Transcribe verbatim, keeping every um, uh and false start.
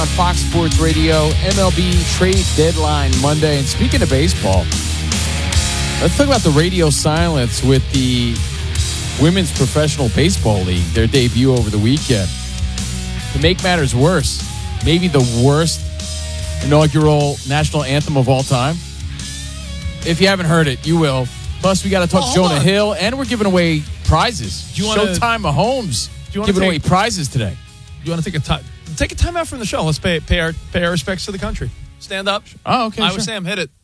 on Fox Sports Radio, M L B Trade Deadline Monday. And speaking of baseball, let's talk about the radio silence with the Women's Professional Baseball League, their debut over the weekend. To make matters worse, maybe the worst inaugural national anthem of all time. If you haven't heard it, you will. Plus, we got to talk well, Jonah on. Hill, and we're giving away prizes. Do you wanna, Showtime Mahomes do you giving take, away prizes today. You want to take a time? Take a time out from the show. Let's pay pay our pay our respects to the country. Stand up. Oh, okay. I sure. was Sam. Hit it.